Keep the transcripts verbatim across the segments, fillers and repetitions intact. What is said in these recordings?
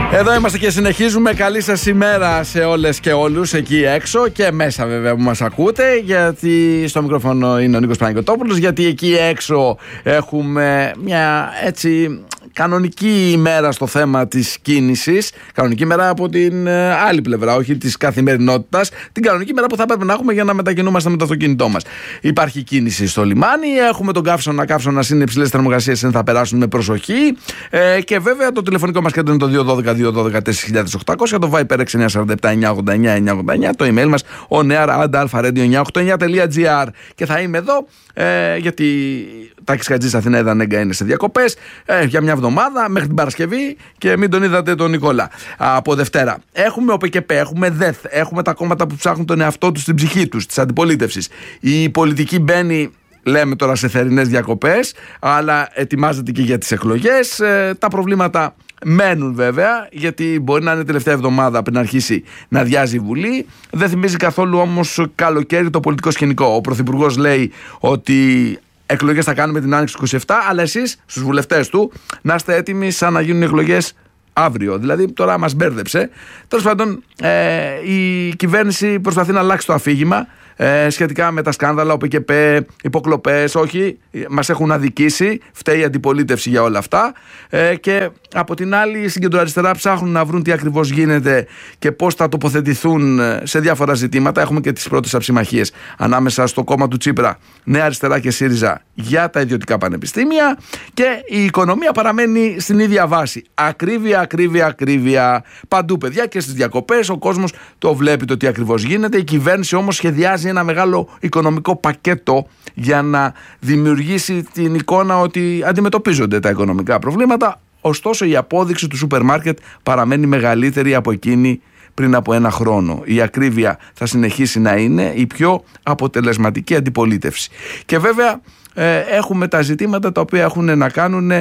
Εδώ είμαστε και συνεχίζουμε. Καλή σας ημέρα σε όλες και όλους εκεί έξω και μέσα βέβαια που μας ακούτε, γιατί στο μικρόφωνο είναι ο Νίκος Παναγιωτόπουλος, γιατί εκεί έξω έχουμε μια έτσι κανονική ημέρα στο θέμα της κίνησης. Κανονική ημέρα από την άλλη πλευρά, όχι της καθημερινότητας. Την κανονική ημέρα που θα πρέπει να έχουμε για να μετακινούμαστε με το αυτοκίνητό μας. Υπάρχει κίνηση στο λιμάνι, έχουμε τον καύσωνα, καύσωνα είναι υψηλές θερμοκρασίες, θα περάσουν με προσοχή. Ε, και βέβαια το τηλεφωνικό μας κέντρο είναι το δύο ένα δύο δύο ένα δύο τέσσερα χιλιάδες οκτακόσια, το Viper έξι εννιά τέσσερα επτά εννιά ογδόντα εννιά εννιά ογδόντα εννιά, το email μας on air at alpha radio εννιά οκτώ εννιά τελεία τζι άρ. Και θα είμαι εδώ ε, γιατί Τάκης Χατζής Αθηνά Εδανέγκα είναι σε διακοπές ε, για μια εβδομάδα μέχρι την Παρασκευή και μην τον είδατε τον Νικόλα από Δευτέρα. Έχουμε ΟΠΚΠ, έχουμε ΔΕΘ, έχουμε τα κόμματα που ψάχνουν τον εαυτό τους, στην ψυχή τους, της αντιπολίτευσης. Η πολιτική μπαίνει, λέμε τώρα, σε θερινές διακοπές, αλλά ετοιμάζεται και για τις εκλογές. Ε, τα προβλήματα μένουν βέβαια, γιατί μπορεί να είναι τελευταία εβδομάδα πριν αρχίσει να αδειάζει η Βουλή. Δεν θυμίζει καθόλου όμως καλοκαίρι το πολιτικό σκηνικό. Ο Πρωθυπουργός λέει ότι εκλογές θα κάνουμε την Άνοιξη είκοσι επτά, αλλά εσείς στους βουλευτές του να είστε έτοιμοι σαν να γίνουν εκλογές αύριο. Δηλαδή τώρα μας μπέρδεψε. Τέλος πάντων, ε, η κυβέρνηση προσπαθεί να αλλάξει το αφήγημα ε, σχετικά με τα σκάνδαλα, ΟΠΚΠ, υποκλοπές. Όχι, μας έχουν αδικήσει, φταίει η αντιπολίτευση για όλα αυτά. Ε, και από την άλλη, στην κεντροαριστερά ψάχνουν να βρουν τι ακριβώς γίνεται και πώς θα τοποθετηθούν σε διάφορα ζητήματα. Έχουμε και τις πρώτες αψημαχίες ανάμεσα στο κόμμα του Τσίπρα, Νέα Αριστερά και ΣΥΡΙΖΑ, για τα ιδιωτικά πανεπιστήμια. Και η οικονομία παραμένει στην ίδια βάση. Ακρίβεια, ακρίβεια, ακρίβεια. Παντού, παιδιά, και στις διακοπές ο κόσμος το βλέπει το τι ακριβώς γίνεται. Η κυβέρνηση όμως σχεδιάζει ένα μεγάλο οικονομικό πακέτο για να δημιουργήσει την εικόνα ότι αντιμετωπίζονται τα οικονομικά προβλήματα. Ωστόσο, η απόδειξη του σούπερ μάρκετ παραμένει μεγαλύτερη από εκείνη πριν από ένα χρόνο. Η ακρίβεια θα συνεχίσει να είναι η πιο αποτελεσματική αντιπολίτευση. Και βέβαια ε, έχουμε τα ζητήματα τα οποία έχουν να κάνουν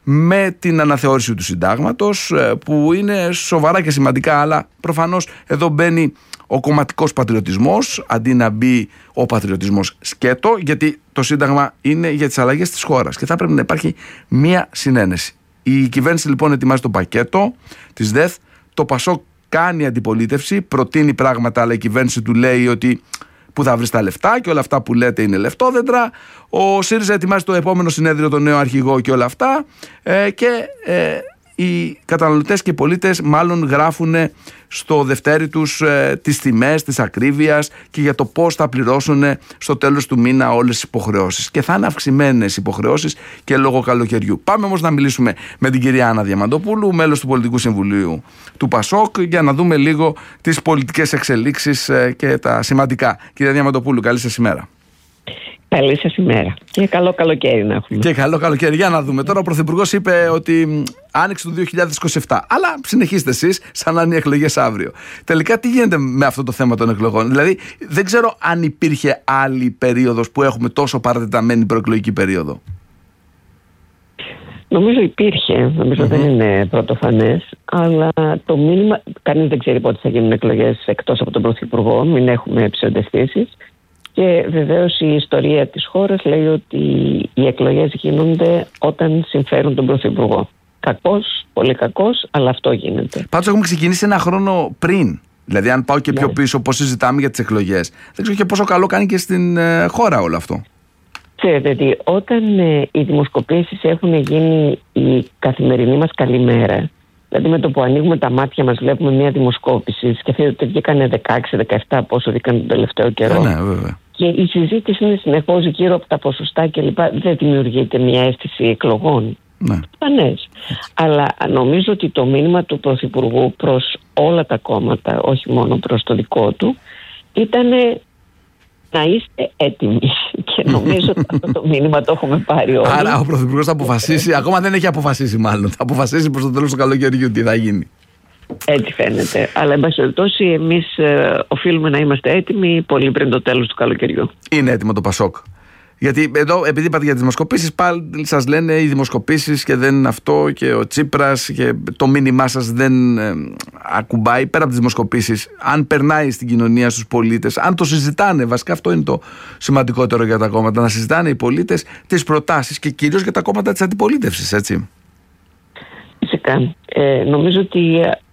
με την αναθεώρηση του συντάγματος, ε, που είναι σοβαρά και σημαντικά, αλλά προφανώς εδώ μπαίνει ο κομματικός πατριωτισμός αντί να μπει ο πατριωτισμός σκέτο, γιατί το Σύνταγμα είναι για τις αλλαγές της χώρας και θα πρέπει να υπάρχει μία συνένεση. Η κυβέρνηση λοιπόν ετοιμάζει το πακέτο της ΔΕΘ, το ΠΑΣΟΚ κάνει αντιπολίτευση, προτείνει πράγματα, αλλά η κυβέρνηση του λέει ότι που θα βρει τα λεφτά και όλα αυτά που λέτε είναι λεφτόδεντρα. Ο ΣΥΡΙΖΑ ετοιμάζει το επόμενο συνέδριο, τον νέο αρχηγό και όλα αυτά, ε, και ε, οι καταναλωτές και οι πολίτες μάλλον γράφουν στο δευτέρι τους ε, τις τιμές της ακρίβειας και για το πώς θα πληρώσουν στο τέλος του μήνα όλες τις υποχρεώσεις. Και θα είναι αυξημένες υποχρεώσεις και λόγω καλοκαιριού. Πάμε όμως να μιλήσουμε με την κυρία Άννα Διαμαντοπούλου, μέλος του Πολιτικού Συμβουλίου του ΠΑΣΟΚ, για να δούμε λίγο τις πολιτικές εξελίξεις ε, και τα σημαντικά. Κυρία Διαμαντοπούλου, καλή σας ημέρα. Καλή σας ημέρα. Και καλό καλοκαίρι να έχουμε. Και καλό καλοκαίρι. Για να δούμε. Τώρα ο Πρωθυπουργός είπε ότι άνοιξε το δύο χιλιάδες είκοσι επτά. Αλλά συνεχίστε εσείς σαν να είναι οι εκλογές αύριο. Τελικά τι γίνεται με αυτό το θέμα των εκλογών? Δηλαδή δεν ξέρω αν υπήρχε άλλη περίοδος που έχουμε τόσο παρατεταμένη προεκλογική περίοδο. Νομίζω υπήρχε. Νομίζω mm-hmm. δεν είναι πρωτοφανές. Αλλά το μήνυμα, κανείς δεν ξέρει πότε θα γίνουν εκλογές εκτός από τον Πρωθυπουργό. Μην έχουμε ψευδαισθήσεις. Και βεβαίως η ιστορία της χώρας λέει ότι οι εκλογές γίνονται όταν συμφέρουν τον Πρωθυπουργό. Κακός, πολύ κακός, αλλά αυτό γίνεται. Πάντως έχουμε ξεκινήσει ένα χρόνο πριν. Δηλαδή αν πάω και πιο ναι. πίσω πώς συζητάμε για τις εκλογές, δεν ξέρω και πόσο καλό κάνει και στην ε, χώρα όλο αυτό. Ξέρετε ότι όταν ε, οι δημοσκοπήσεις έχουν γίνει η καθημερινή μας καλημέρα, δηλαδή με το που ανοίγουμε τα μάτια μας βλέπουμε μια δημοσκόπηση, σκεφτείτε ότι βγήκανε δεκαέξι δεκαεπτά πόσο βγήκαν τον τελευταίο καιρό. Ναι, βέβαια. Και η συζήτηση είναι συνεχώς γύρω από τα ποσοστά κλπ. Δεν δημιουργείται μια αίσθηση εκλογών. Ναι. Πανές. Αλλά νομίζω ότι το μήνυμα του Πρωθυπουργού προς όλα τα κόμματα, όχι μόνο προς το δικό του, ήταν να είστε έτοιμοι. Και νομίζω ότι αυτό το μήνυμα το έχουμε πάρει όλοι. Άρα ο Πρωθυπουργός θα αποφασίσει, ακόμα δεν έχει αποφασίσει μάλλον, θα αποφασίσει προς το τέλος του καλοκαιριού τι θα γίνει. Έτσι φαίνεται. Αλλά εν πάση περιπτώσει, εμείς ε, οφείλουμε να είμαστε έτοιμοι πολύ πριν το τέλος του καλοκαιριού. Είναι έτοιμο το ΠΑΣΟΚ? Γιατί εδώ, επειδή είπατε για τις δημοσκοπήσεις, πάλι σας λένε οι δημοσκοπήσεις και δεν αυτό και ο Τσίπρας και το μήνυμά σας δεν ε, ακουμπάει. Πέρα από τις δημοσκοπήσεις, αν περνάει στην κοινωνία στους πολίτες, αν το συζητάνε, βασικά αυτό είναι το σημαντικότερο για τα κόμματα, να συζητάνε οι πολίτες τις προτάσεις και κυρίως για τα κόμματα της αντιπολίτευσης, έτσι. Φυσικά. Ε, νομίζω ότι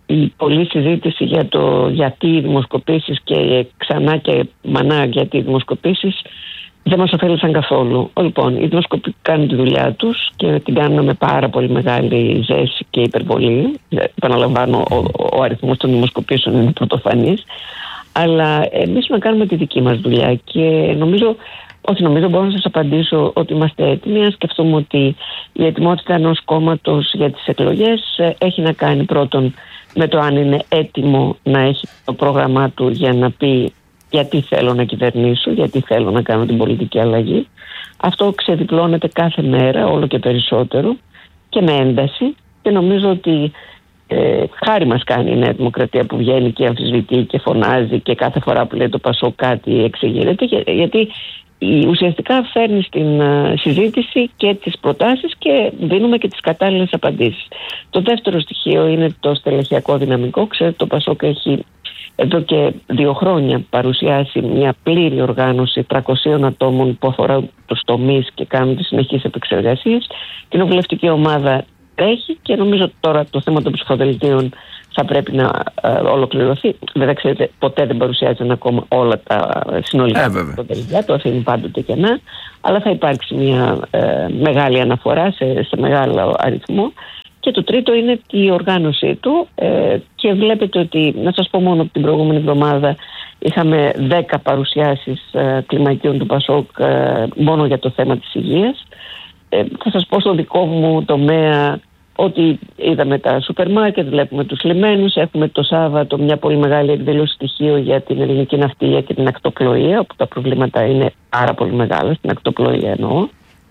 η πολλή συζήτηση για το γιατί οι δημοσκοπήσεις και ξανά και μανά γιατί οι δημοσκοπήσεις δεν μας ωφέλησαν καθόλου. Λοιπόν, οι δημοσκοποί κάνουν τη δουλειά τους και την κάνουν με πάρα πολύ μεγάλη ζέση και υπερβολή. Επαναλαμβάνω, ο, ο αριθμός των δημοσκοπήσεων είναι πρωτοφανής. Αλλά εμείς να κάνουμε τη δική μας δουλειά και νομίζω, όχι νομίζω, μπορώ να σας απαντήσω ότι είμαστε έτοιμοι. Να σκεφτούμε ότι η ετοιμότητα ενός κόμματος για τις εκλογές έχει να κάνει πρώτον με το αν είναι έτοιμο να έχει το πρόγραμμά του για να πει γιατί θέλω να κυβερνήσω, γιατί θέλω να κάνω την πολιτική αλλαγή. Αυτό ξεδιπλώνεται κάθε μέρα όλο και περισσότερο και με ένταση και νομίζω ότι ε, χάρη μας κάνει η Νέα Δημοκρατία που βγαίνει και αμφισβητεί και φωνάζει και κάθε φορά που λέει το Πασόκ κάτι εξηγείται, γιατί ουσιαστικά φέρνει στην συζήτηση και τις προτάσεις και δίνουμε και τις κατάλληλες απαντήσεις. Το δεύτερο στοιχείο είναι το στελεχειακό δυναμικό. Ξέρετε, το Πασόκ έχει εδώ και δύο χρόνια παρουσιάσει μια πλήρη οργάνωση τριακοσίων ατόμων που αφορά τους τομείς και κάνουν τις συνεχείς επεξεργασίες. Την κοινοβουλευτική ομάδα τρέχει και νομίζω τώρα το θέμα των ψηφοδελτίων θα πρέπει να ε, ολοκληρωθεί. Βέβαια, ξέρετε, ποτέ δεν παρουσιάζουν ακόμα όλα τα συνολικά ψηφοδελτία, το αφήνει πάντοτε κενά, αλλά θα υπάρξει μια ε, μεγάλη αναφορά σε, σε μεγάλο αριθμό. Και το τρίτο είναι η οργάνωσή του ε, και βλέπετε ότι, να σας πω μόνο, την προηγούμενη εβδομάδα είχαμε δέκα παρουσιάσεις ε, κλιμακίων του Πασόκ ε, μόνο για το θέμα της υγείας. Ε, θα σας πω στο δικό μου τομέα ότι είδαμε τα σούπερ μάρκετ, βλέπουμε τους λιμένους, έχουμε το Σάββατο μια πολύ μεγάλη εκδήλωση στοιχείο για την ελληνική ναυτιλία και την ακτοπλοεία, όπου τα προβλήματα είναι πάρα πολύ μεγάλα, στην ακτοπλοεία εννοώ.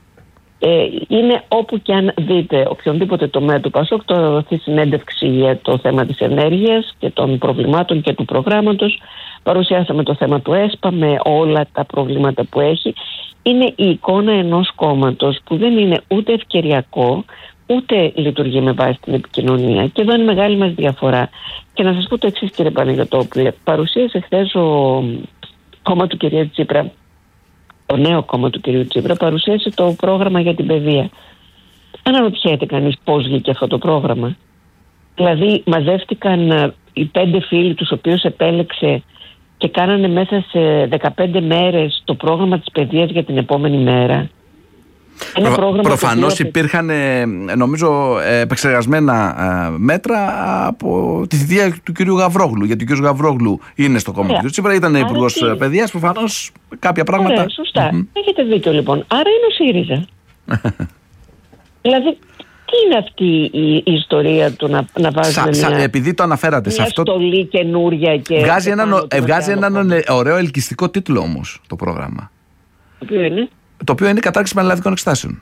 Ε, είναι όπου και αν δείτε οποιονδήποτε τομέα του Πασόκ, το δοθεί συνέντευξη για το θέμα της ενέργειας και των προβλημάτων και του προγράμματος. Παρουσιάσαμε το θέμα του ΕΣΠΑ με όλα τα προβλήματα που έχει. Είναι η εικόνα ενός κόμματος που δεν είναι ούτε ευκαιριακό, ούτε λειτουργεί με βάση την επικοινωνία. Και εδώ είναι μεγάλη μας διαφορά. Και να σας πω το εξής, κύριε Παναγιωτόπουλε. Παρουσίασε χθες ο κόμμα του κυρία Τσίπρα, το νέο κόμμα του κυρίου Τσίπρα, παρουσίασε το πρόγραμμα για την παιδεία. Αναρωτιέται κανείς πώς βγήκε αυτό το πρόγραμμα. Δηλαδή μαζεύτηκαν οι πέντε φίλοι τους οποίους επέλεξε και κάνανε μέσα σε δεκαπέντε μέρες το πρόγραμμα της παιδείας για την επόμενη μέρα. Προ, προφανώς υπήρχαν, νομίζω, επεξεργασμένα μέτρα από τη θητεία του κυρίου Γαβρόγλου. Γιατί ο κύριος Γαβρόγλου είναι στο κόμμα του κύριου Τσίπρα, ήταν υπουργός παιδείας. Προφανώς κάποια πράγματα. Ωραία, σωστά. Mm-hmm. Έχετε δίκιο λοιπόν. Άρα είναι ο ΣΥΡΙΖΑ. Δηλαδή, τι είναι αυτή η, η ιστορία του να, να βάζουμε σα, μια, σα, επειδή το αναφέρατε μια σε αυτό, στολή καινούρια και βγάζει έναν έναν ωραίο ελκυστικό τίτλο όμως το πρόγραμμα. Το οποίο είναι Το οποίο είναι η κατάρριξη πανελλαδικών εξετάσεων.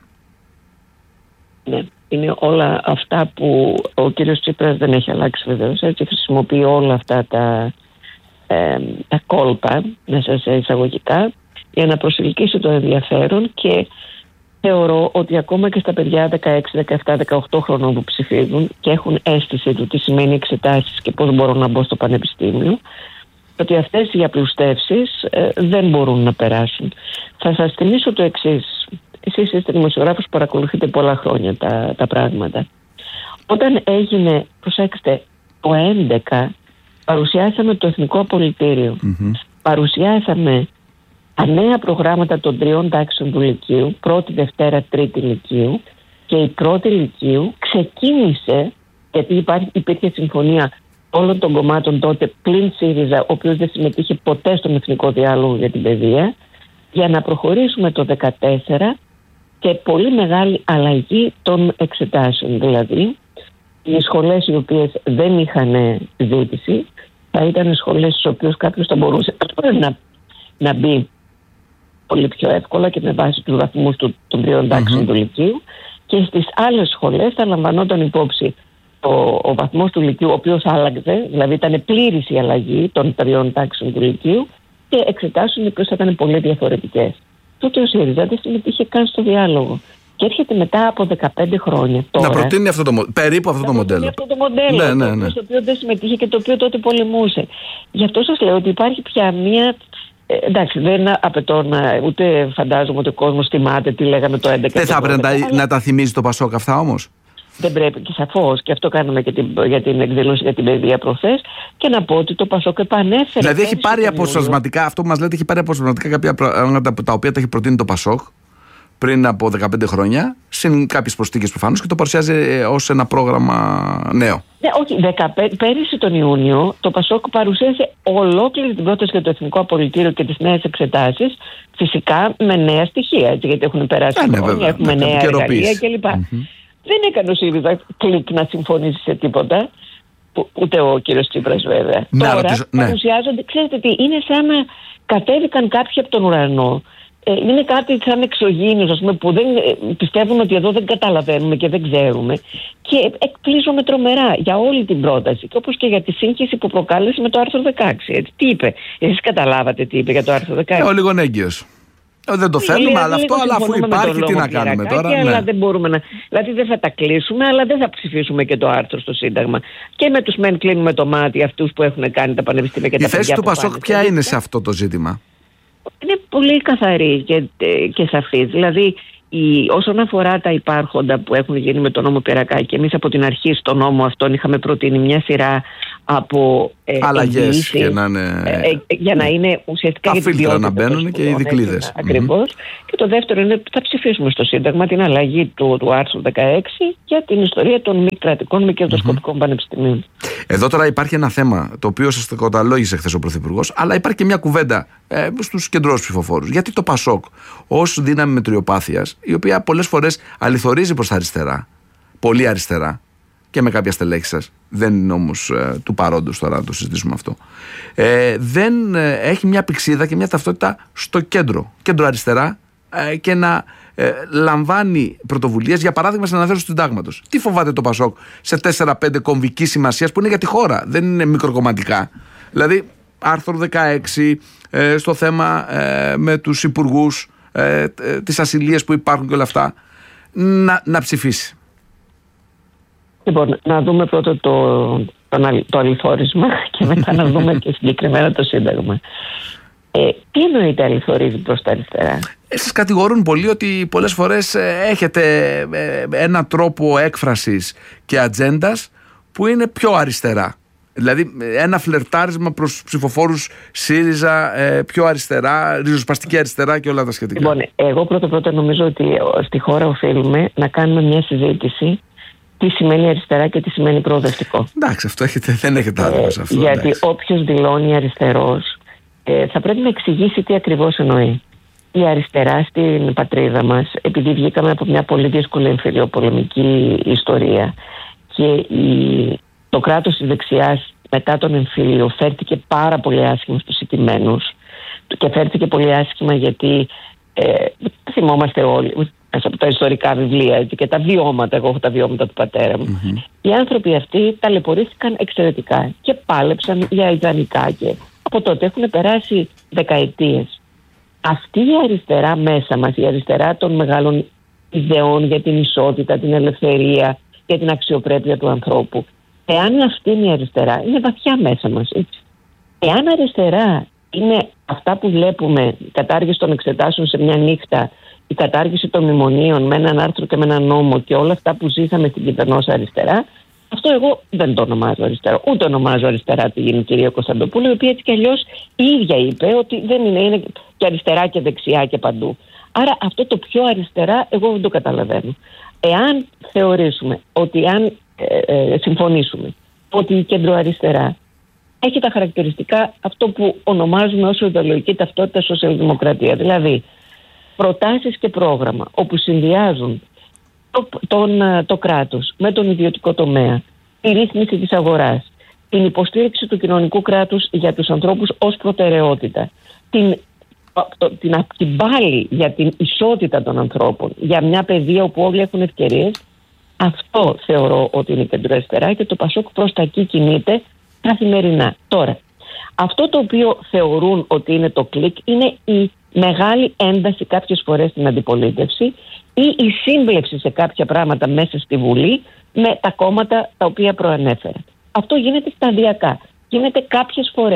Ναι, είναι όλα αυτά που ο κύριος Τσίπρας δεν έχει αλλάξει βεβαίως. Έτσι χρησιμοποιεί όλα αυτά τα, ε, τα κόλπα μέσα σε εισαγωγικά για να προσελκύσει το ενδιαφέρον και θεωρώ ότι ακόμα και στα παιδιά δεκαέξι, δεκαεπτά, δεκαοκτώ χρονών που ψηφίζουν και έχουν αίσθηση του τι σημαίνει εξετάσεις και πώς μπορώ να μπω στο πανεπιστήμιο, ότι αυτές οι απλουστεύσεις ε, δεν μπορούν να περάσουν. Θα σας θυμίσω το εξής. Εσείς είστε δημοσιογράφος που παρακολουθείτε πολλά χρόνια τα, τα πράγματα. Όταν έγινε, προσέξτε, το έντεκα παρουσιάσαμε το Εθνικό Απολυτήριο. Mm-hmm. Παρουσιάσαμε τα νέα προγράμματα των τριών τάξεων του Λυκείου, πρώτη, δευτέρα, τρίτη Λυκείου, και η πρώτη Λυκείου ξεκίνησε, γιατί υπάρχει, υπήρχε συμφωνία όλων των κομμάτων τότε πλην ΣΥΡΙΖΑ, ο οποίος δεν συμμετείχε ποτέ στον Εθνικό Διάλογο για την Παιδεία, για να προχωρήσουμε το δεκατέσσερα και πολύ μεγάλη αλλαγή των εξετάσεων. Δηλαδή, οι σχολές οι οποίες δεν είχαν ζήτηση θα ήταν σχολές στις οποίες κάποιος θα μπορούσε να, να μπει πολύ πιο εύκολα και με βάση τους βαθμούς του, των τριών τάξεων mm-hmm. του Λυκείου, και στις άλλες σχολές θα λαμβανόταν υπόψη ο, ο βαθμός του Λυκείου, ο οποίος άλλαξε, δηλαδή ήταν πλήρης η αλλαγή των τριών τάξεων του Λυκείου, και εξετάσεων οι οποίες θα ήταν πολύ διαφορετικές. Τότε ο ΣΥΡΙΖΑ δεν συμμετείχε καν στο διάλογο. Και έρχεται μετά από δεκαπέντε χρόνια τώρα, να προτείνει αυτό το, περίπου αυτό το μοντέλο. Αυτό το μοντέλο, ναι, ναι, ναι. Το οποίο δεν συμμετείχε και το οποίο τότε πολεμούσε. Γι' αυτό σας λέω ότι υπάρχει πια μία. Ε, εντάξει, δεν απαιτώ να, ούτε φαντάζομαι ότι ο κόσμος θυμάται τι λέγαμε το έντεκα. Δεν θα έπρεπε να, αλλά... να τα θυμίζει το Πασόκ αυτά όμως. δεν πρέπει, και σαφώς, και αυτό κάνουμε και την, για την εκδήλωση για την παιδεία προχθές, και να πω ότι το Πασόκ επανέφερε. Δηλαδή έχει πάρει αποσπασματικά, αυτό που μας λέτε, έχει πάρει αποσπασματικά κάποια πράγματα τα οποία τα έχει προτείνει το Πασόκ πριν από δεκαπέντε χρόνια, συν κάποιες προσθήκες προφανώς, και το παρουσιάζει ως ένα πρόγραμμα νέο. Ναι, όχι, δεκαπέντε, πέρυσι τον Ιούνιο το Πασόκ παρουσίασε ολόκληρη την πρόταση για το Εθνικό Απολυτήριο και τις νέες εξετάσεις, φυσικά με νέα στοιχεία, έτσι, γιατί έχουν περάσει yeah, χρόνια, βέβαια, έχουμε νέα εργαλεία κλπ. Mm-hmm. Δεν έκανε ο ΣΥΡΙΖΑ κλικ να συμφωνήσει σε τίποτα, ούτε ο κύριος Τσίπρας βέβαια. Ναι, Τώρα ρωτήσω, ναι. παρουσιάζονται, ξέρετε τι, είναι σαν να κατέβηκαν κάποιοι από τον ουρανό. Ε, είναι κάτι σαν εξωγήινους, ας πούμε, που δεν, ε, πιστεύουν ότι εδώ δεν καταλαβαίνουμε και δεν ξέρουμε, και εκπλήσωμε τρομερά για όλη την πρόταση, και όπως και για τη σύγχυση που προκάλεσε με το άρθρο δεκαέξι. Έτσι. Τι είπε, εσείς καταλάβατε τι είπε για το άρθρο δεκαέξι? Ε, ο λίγο έγκυος. Δεν το θέλουμε, λίγο, αλλά αυτό, αλλά αφού υπάρχει, τι να κάνουμε τώρα. Ναι. Αλλά δεν μπορούμε να. Δηλαδή δεν θα τα κλείσουμε, αλλά δεν θα ψηφίσουμε και το άρθρο στο Σύνταγμα. Και με τους μεν κλείνουμε το μάτι αυτούς που έχουν κάνει τα πανεπιστήμια και η τα παιδιά. Η θέση του Πασόκ ποια είναι σε αυτό το ζήτημα? Είναι πολύ καθαρή και, και σαφή. Δηλαδή, η, όσον αφορά τα υπάρχοντα που έχουν γίνει με τον νόμο Πυρακάκη, εμείς από την αρχή στον νόμο αυτόν είχαμε προτείνει μια σειρά από ε, αλλαγές για να είναι, ε, ε, για να είναι ουσιαστικά τα φίλτρα να μπαίνουν και οι δικλείδες. Ακριβώς. Mm-hmm. Και το δεύτερο είναι θα ψηφίσουμε στο Σύνταγμα την αλλαγή του, του άρθρου δεκαέξι για την ιστορία των μη κρατικών, μη κερδοσκοπικών mm-hmm. πανεπιστημίων. Εδώ τώρα υπάρχει ένα θέμα το οποίο σας το καταλόγησε χθες ο Πρωθυπουργός, αλλά υπάρχει και μια κουβέντα ε, στους κεντρώους ψηφοφόρους. Γιατί το Πασόκ ως δύναμη μετριοπάθειας, η οποία πολλές φορές αληθορίζει προς τα αριστερά, πολύ αριστερά, και με κάποια στελέχη σας, δεν είναι όμως ε, του παρόντος τώρα να το συζητήσουμε αυτό, ε, δεν ε, έχει μια πηξίδα και μια ταυτότητα στο κέντρο, κέντρο αριστερά, ε, και να ε, λαμβάνει πρωτοβουλίες, για παράδειγμα στην αναθεώρηση του συντάγματος. Τι φοβάται το Πασόκ σε τέσσερα πέντε κομβικής σημασίας που είναι για τη χώρα, δεν είναι μικροκομματικά? Δηλαδή άρθρο δεκαέξι, ε, στο θέμα ε, με τους υπουργούς, ε, ε, τις ασυλίες που υπάρχουν και όλα αυτά, να, να ψηφίσει. Λοιπόν, να δούμε πρώτα το, το, το αληθόρισμα και μετά να δούμε και συγκεκριμένα το Σύνταγμα. Ε, τι εννοείται αληθορίζει προς τα αριστερά? Ε, σας κατηγορούν πολύ ότι πολλές φορές ε, έχετε ε, ένα τρόπο έκφρασης και ατζέντας που είναι πιο αριστερά. Δηλαδή ένα φλερτάρισμα προς ψηφοφόρους ΣΥΡΙΖΑ, ε, πιο αριστερά, ριζοσπαστική αριστερά και όλα τα σχετικά. Λοιπόν, εγώ πρώτα πρώτα νομίζω ότι στη χώρα οφείλουμε να κάνουμε μια συζήτηση τι σημαίνει αριστερά και τι σημαίνει προοδευτικό. Εντάξει, αυτό έχετε, δεν έχετε άδικο σε αυτό. Γιατί εντάξει. όποιος δηλώνει αριστερός ε, θα πρέπει να εξηγήσει τι ακριβώς εννοεί. Η αριστερά στην πατρίδα μας, επειδή βγήκαμε από μια πολύ δύσκολη εμφυλιοπολεμική ιστορία και η, το κράτος της δεξιάς μετά τον εμφύλιο φέρθηκε πάρα πολύ άσχημα στους ηττημένους, και φέρθηκε πολύ άσχημα γιατί ε, θυμόμαστε όλοι μέσα από τα ιστορικά βιβλία, έτσι, και τα βιώματα, εγώ έχω τα βιώματα του πατέρα μου. Mm-hmm. Οι άνθρωποι αυτοί ταλαιπωρήθηκαν εξαιρετικά και πάλεψαν για ιδανικά, και από τότε έχουν περάσει δεκαετίες. Αυτή η αριστερά μέσα μας, η αριστερά των μεγάλων ιδεών για την ισότητα, την ελευθερία, για την αξιοπρέπεια του ανθρώπου, εάν αυτή είναι η αριστερά, είναι βαθιά μέσα μας, έτσι. Εάν αριστερά είναι αυτά που βλέπουμε, η κατάργηση των εξετάσεων σε μια νύχτα, η κατάργηση των μνημονίων με έναν άρθρο και με έναν νόμο και όλα αυτά που ζήσαμε στην κυβερνόσα αριστερά, αυτό εγώ δεν το ονομάζω αριστερά. Ούτε ονομάζω αριστερά την κυρία Κωνσταντοπούλου, η οποία έτσι κι αλλιώς η ίδια είπε ότι δεν είναι, είναι και αριστερά και δεξιά και παντού. Άρα αυτό το πιο αριστερά εγώ δεν το καταλαβαίνω. Εάν θεωρήσουμε ότι αν ε, ε, συμφωνήσουμε ότι η κεντροαριστερά έχει τα χαρακτηριστικά αυτό που ονομάζουμε ως ιδεολογική ταυτότητα σοσιαλδημοκρατία, δηλαδή προτάσεις και πρόγραμμα όπου συνδυάζουν το, τον, το κράτος με τον ιδιωτικό τομέα, τη ρύθμιση της αγοράς, την υποστήριξη του κοινωνικού κράτους για τους ανθρώπους ως προτεραιότητα, την, την, την πάλη για την ισότητα των ανθρώπων, για μια παιδεία όπου όλοι έχουν ευκαιρίες, αυτό θεωρώ ότι είναι κεντροαριστερά και το Πασόκ προς τα εκεί κινείται καθημερινά. Τώρα, αυτό το οποίο θεωρούν ότι είναι το κλικ είναι η μεγάλη ένταση κάποιες φορές στην αντιπολίτευση ή η σύμπλευση σε κάποια πράγματα μέσα στη Βουλή με τα κόμματα τα οποία προανέφερα. Αυτό γίνεται σταδιακά. Γίνεται κάποιες φορές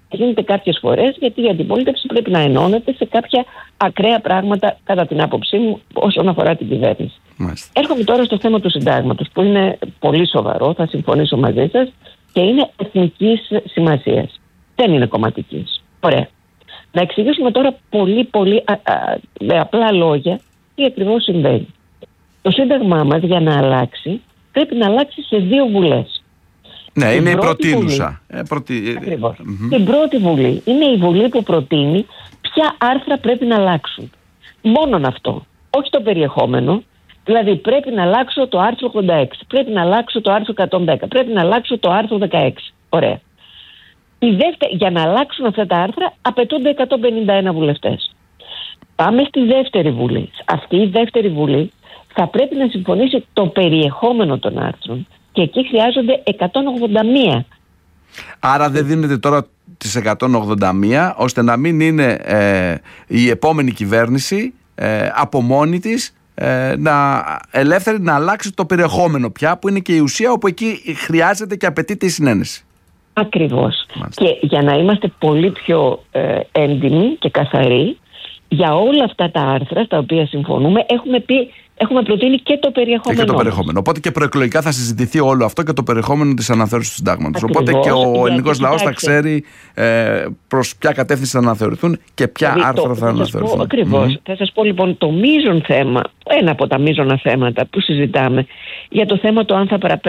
Γίνεται κάποιες φορές γιατί η αντιπολίτευση πρέπει να ενώνεται σε κάποια ακραία πράγματα, κατά την άποψή μου, όσον αφορά την κυβέρνηση. Μάλιστα. Έρχομαι τώρα στο θέμα του συντάγματος, που είναι πολύ σοβαρό, θα συμφωνήσω μαζί σας, και είναι εθνικής σημασίας. Δεν είναι κομματικής. Ωραία. Να εξηγήσουμε τώρα πολύ πολύ α, α, με απλά λόγια τι ακριβώς συμβαίνει. Το σύνταγμά μας, για να αλλάξει, πρέπει να αλλάξει σε δύο βουλές. Ναι, είναι η πρωτήλουσα. Ε, προτι... Ακριβώς. Mm-hmm. Την πρώτη βουλή είναι η βουλή που προτείνει ποια άρθρα πρέπει να αλλάξουν. Μόνον αυτό. Όχι το περιεχόμενο. Δηλαδή πρέπει να αλλάξω το άρθρο ογδόντα έξι, πρέπει να αλλάξω το άρθρο εκατόν δέκα, πρέπει να αλλάξω το άρθρο δεκαέξι. Ωραία. Η δεύτερη, για να αλλάξουν αυτά τα άρθρα απαιτούνται εκατόν πενήντα ένα βουλευτές. Πάμε στη δεύτερη βουλή. Αυτή η δεύτερη βουλή θα πρέπει να συμφωνήσει το περιεχόμενο των άρθρων και εκεί χρειάζονται εκατόν ογδόντα μία. Άρα δεν δίνεται τώρα τις εκατόν ογδόντα μία ώστε να μην είναι ε, η επόμενη κυβέρνηση ε, από μόνη της ε, να, ελεύθερη να αλλάξει το περιεχόμενο πια, που είναι και η ουσία, όπου εκεί χρειάζεται και απαιτείται η συνένεση. Ακριβώς. Μάλιστα. Και για να είμαστε πολύ πιο ε, έντιμοι και καθαροί, για όλα αυτά τα άρθρα στα οποία συμφωνούμε έχουμε πει, έχουμε προτείνει και το περιεχόμενο. Και το περιεχόμενο. Οπότε και προεκλογικά θα συζητηθεί όλο αυτό και το περιεχόμενο της αναθεώρησης του συντάγματος. Οπότε και ο ελληνικός λαός θα ξέρει ε, προς ποια κατεύθυνση θα αναθεωρηθούν και ποια δηλαδή, άρθρα το, θα αναθεωρηθούν. Ακριβώς. Mm-hmm. Θα σας πω λοιπόν το μείζον θέμα, ένα από τα μείζωνα θέματα που συζητάμε, για το θέμα το αν θα παραπέμψει